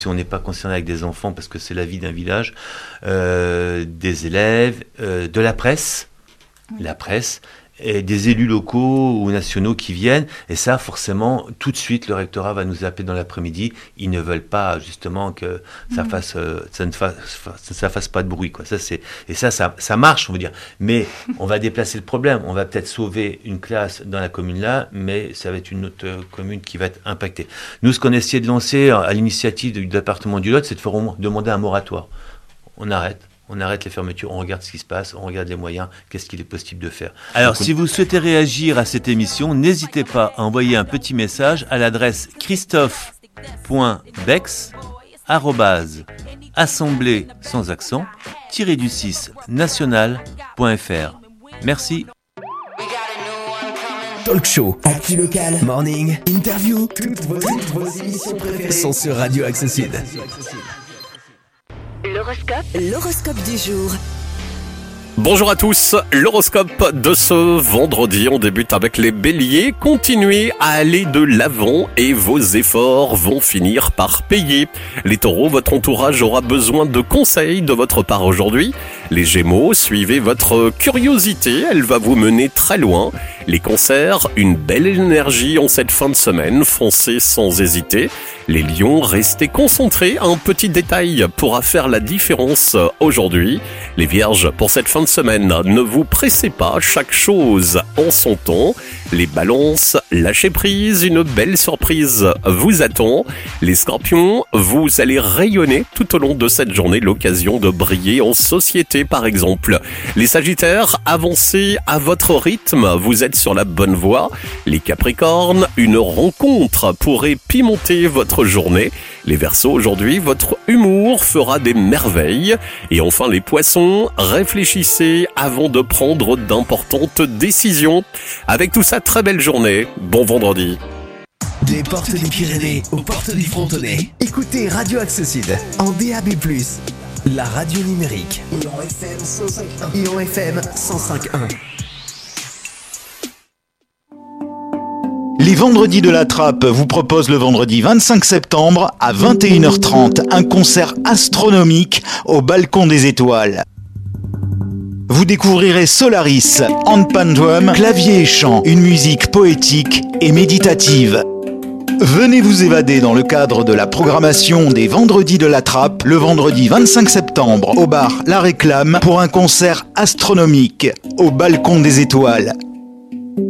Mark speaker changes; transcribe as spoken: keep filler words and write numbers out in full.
Speaker 1: Si on n'est pas concerné avec des enfants, parce que c'est la vie d'un village, euh, des élèves, euh, de la presse, oui. la presse, et des élus locaux ou nationaux qui viennent. Et ça, forcément, tout de suite, le rectorat va nous appeler dans l'après-midi. Ils ne veulent pas, justement, que ça, mmh. fasse, euh, ça ne fasse, ça fasse pas de bruit, quoi. Ça, c'est, et ça, ça, ça marche, on veut dire. Mais on va déplacer le problème. On va peut-être sauver une classe dans la commune-là, mais ça va être une autre commune qui va être impactée. Nous, ce qu'on a essayé de lancer à l'initiative du département du Lot, c'est de faire demander un moratoire. On arrête. On arrête les fermetures, on regarde ce qui se passe, on regarde les moyens, qu'est-ce qu'il est possible de faire. Alors, donc, si vous souhaitez réagir à cette émission, n'hésitez pas à envoyer un petit message à l'adresse christophe point bex arobase assemblée sans accent tiré du six national point f r. Merci.
Speaker 2: Talk show, actu local, morning, interview, toutes vos, toutes vos émissions préférées sont sur Radio Axe Sud.
Speaker 3: L'horoscope, l'horoscope du jour.
Speaker 4: Bonjour à tous, l'horoscope de ce vendredi, on débute avec les béliers. Continuez à aller de l'avant et vos efforts vont finir par payer. Les taureaux, votre entourage aura besoin de conseils de votre part aujourd'hui. Les gémeaux, suivez votre curiosité, elle va vous mener très loin. Les cancers, une belle énergie en cette fin de semaine, foncez sans hésiter. Les lions, restez concentrés, un petit détail pourra faire la différence aujourd'hui. Les vierges, pour cette fin de semaine, ne vous pressez pas, chaque chose en son temps. Les balances, lâchez prise, une belle surprise vous attend. Les scorpions, vous allez rayonner tout au long de cette journée, l'occasion de briller en société par exemple. Les sagittaires, avancez à votre rythme, vous êtes sur la bonne voie. Les capricornes, une rencontre pourrait pimenter votre journée. Les verseaux, aujourd'hui, votre humour fera des merveilles. Et enfin les poissons, réfléchissez avant de prendre d'importantes décisions. Avec tout ça, très belle journée, bon vendredi.
Speaker 2: Des portes des Pyrénées aux portes du Frontonnet. Écoutez Radio Axe Sud en D A B plus, la radio numérique. Et en F M cent cinq point un. Et en F M cent cinq point un.
Speaker 5: Les Vendredis de la Trappe vous proposent le vendredi vingt-cinq septembre à vingt et une heures trente un concert astronomique au Balcon des Étoiles. Vous découvrirez Solaris, handpan drum, clavier et chant, une musique poétique et méditative. Venez vous évader dans le cadre de la programmation des Vendredis de la Trappe le vendredi vingt-cinq septembre au bar La Réclame pour un concert astronomique au Balcon des Étoiles.